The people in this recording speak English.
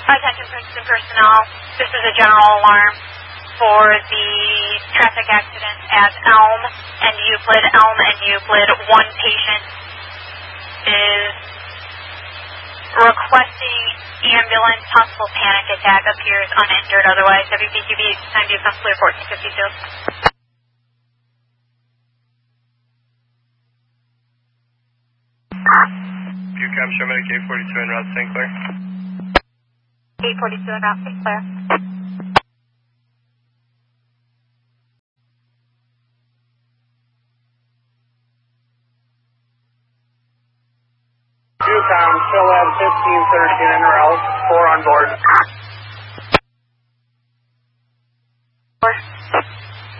Attention Princeton personnel, this is a general alarm for the traffic accident at Elm and Euclid. Elm and Euclid, one patient is requesting ambulance, possible panic attack, appears uninjured otherwise. WPQB, time to come clear 1452. QCAM, show me K42 en route St. Clair. K42 en route St. Clair. QCAM, show at 1513 en route, 4 on board.